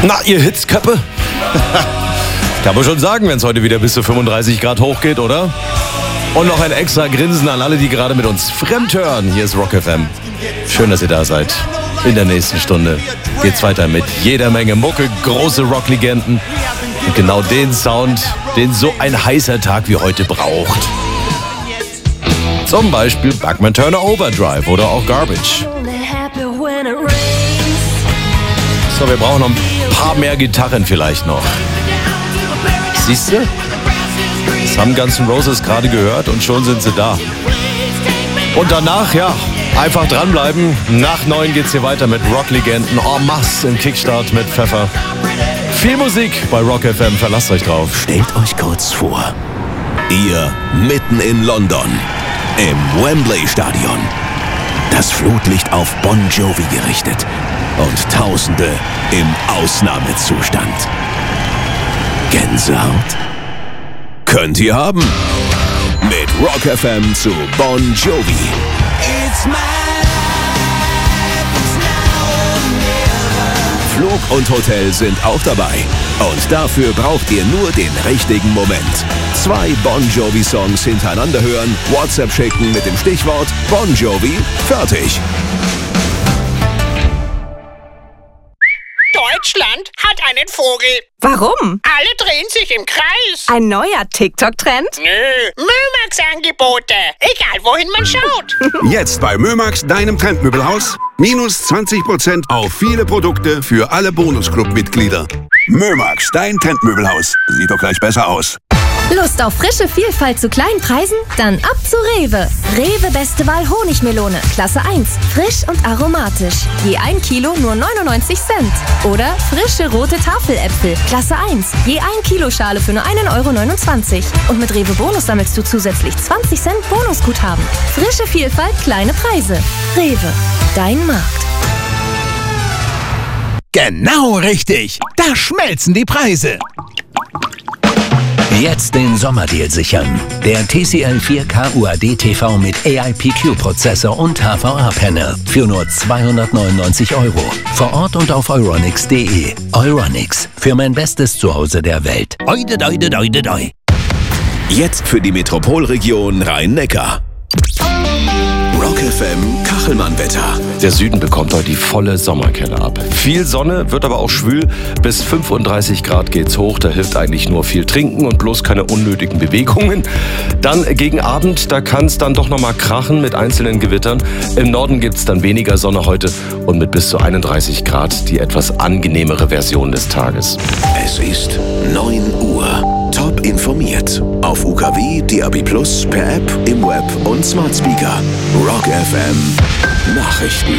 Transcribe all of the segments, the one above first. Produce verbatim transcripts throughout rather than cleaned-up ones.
Na, ihr Hitzköppe? Kann man schon sagen, wenn es heute wieder bis zu fünfunddreißig Grad hochgeht, oder? Und noch ein extra Grinsen an alle, die gerade mit uns fremd hören. Hier ist Rock F M. Schön, dass ihr da seid. In der nächsten Stunde geht's weiter mit jeder Menge Mucke, große Rocklegenden und genau den Sound, den so ein heißer Tag wie heute braucht. Zum Beispiel Bachman Turner Overdrive oder auch Garbage. So, wir brauchen noch ein paar mehr Gitarren vielleicht noch. Siehst du? Das haben Guns N' Roses gerade gehört und schon sind sie da. Und danach, ja, einfach dranbleiben. Nach neun geht's hier weiter mit Rocklegenden en masse im Kickstart mit Pfeffer. Viel Musik bei Rock F M, verlasst euch drauf. Stellt euch kurz vor, ihr mitten in London, im Wembley-Stadion. Das Flutlicht auf Bon Jovi gerichtet und Tausende im Ausnahmezustand. Gänsehaut? Könnt ihr haben. Mit Rock F M zu Bon Jovi. It's my life, it's now or never. Flug und Hotel sind auch dabei. Und dafür braucht ihr nur den richtigen Moment. Zwei Bon Jovi-Songs hintereinander hören, WhatsApp schicken mit dem Stichwort Bon Jovi, fertig. Deutschland hat einen Vogel. Warum? Alle drehen sich im Kreis. Ein neuer TikTok-Trend? Nö, Mömax-Angebote. Egal, wohin man schaut. Jetzt bei Mömax, deinem Trendmöbelhaus. Minus zwanzig Prozent auf viele Produkte für alle Bonusclub-Mitglieder. Mömax, dein Trendmöbelhaus. Sieht doch gleich besser aus. Lust auf frische Vielfalt zu kleinen Preisen? Dann ab zu Rewe. Rewe Beste Wahl Honigmelone, Klasse eins. Frisch und aromatisch. Je ein Kilo nur neunundneunzig Cent. Oder frische rote Tafeläpfel, Klasse eins. Je ein Kilo Schale für nur einen Euro neunundzwanzig. Und mit Rewe Bonus sammelst du zusätzlich zwanzig Cent Bonusguthaben. Frische Vielfalt, kleine Preise. Rewe, dein Markt. Genau richtig. Da schmelzen die Preise. Jetzt den Sommerdeal sichern. Der T C L vier K U A D T V mit A I P Q-Prozessor und H V A-Panel für nur zweihundertneunundneunzig Euro. Vor Ort und auf euronics punkt de. Euronics, für mein bestes Zuhause der Welt. Oide, oide, oide, oide. Jetzt für die Metropolregion Rhein-Neckar. Rock F M Kachelmann-Wetter. Der Süden bekommt heute die volle Sommerkelle ab. Viel Sonne, wird aber auch schwül. Bis fünfunddreißig Grad geht's hoch. Da hilft eigentlich nur viel trinken und bloß keine unnötigen Bewegungen. Dann gegen Abend, da kann es dann doch nochmal krachen mit einzelnen Gewittern. Im Norden gibt's dann weniger Sonne heute und mit bis zu einunddreißig Grad die etwas angenehmere Version des Tages. Es ist neun Uhr. Top informiert. Auf U K W, D A B Plus, per App, im Web und Smart Speaker. Rock F M Nachrichten.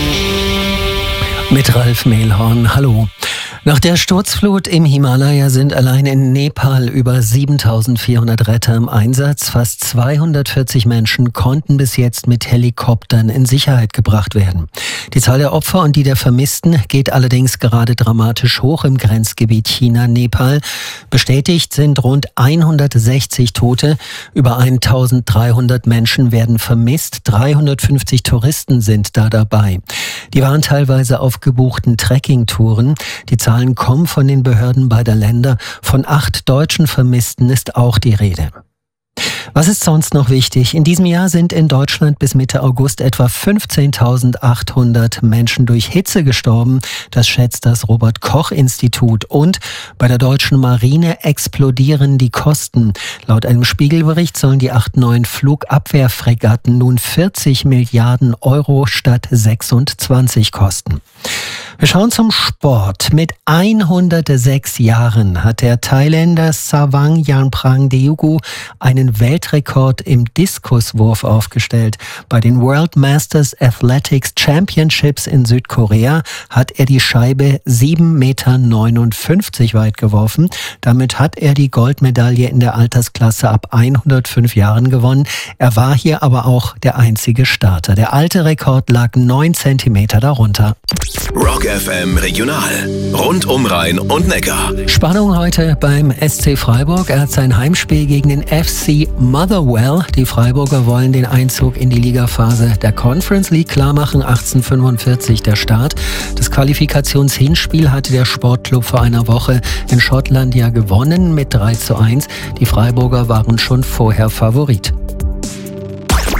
Mit Ralf Mehlhorn, hallo. Nach der Sturzflut im Himalaya sind allein in Nepal über siebentausendvierhundert Retter im Einsatz. Fast zweihundertvierzig Menschen konnten bis jetzt mit Helikoptern in Sicherheit gebracht werden. Die Zahl der Opfer und die der Vermissten geht allerdings gerade dramatisch hoch im Grenzgebiet China-Nepal. Bestätigt sind rund hundertsechzig Tote. Über eintausenddreihundert Menschen werden vermisst. dreihundertfünfzig Touristen sind da dabei. Die waren teilweise auf gebuchten Trekkingtouren. Die Zahlen kommen von den Behörden beider Länder. Von acht deutschen Vermissten ist auch die Rede. Was ist sonst noch wichtig? In diesem Jahr sind in Deutschland bis Mitte August etwa fünfzehntausendachthundert Menschen durch Hitze gestorben. Das schätzt das Robert-Koch-Institut. Und bei der deutschen Marine explodieren die Kosten. Laut einem Spiegelbericht sollen die acht neuen Flugabwehrfregatten nun vierzig Milliarden Euro statt sechsundzwanzig kosten. Wir schauen zum Sport. Mit hundertsechs Jahren hat der Thailänder Savang Yanprang-Deogu einen Weltrekord im Diskuswurf aufgestellt. Bei den World Masters Athletics Championships in Südkorea hat er die Scheibe sieben Komma neunundfünfzig Meter weit geworfen. Damit hat er die Goldmedaille in der Altersklasse ab hundertfünf Jahren gewonnen. Er war hier aber auch der einzige Starter. Der alte Rekord lag neun Zentimeter darunter. Rock F M Regional. Rund um Rhein und Neckar. Spannung heute beim S C Freiburg. Er hat sein Heimspiel gegen den F C Motherwell. Die Freiburger wollen den Einzug in die Ligaphase der Conference League klarmachen. achtzehnhundertfünfundvierzig der Start. Das Qualifikationshinspiel hatte der Sportclub vor einer Woche in Schottland ja gewonnen mit drei zu eins. Die Freiburger waren schon vorher Favorit.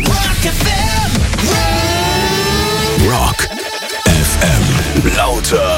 Rock F M. Lauter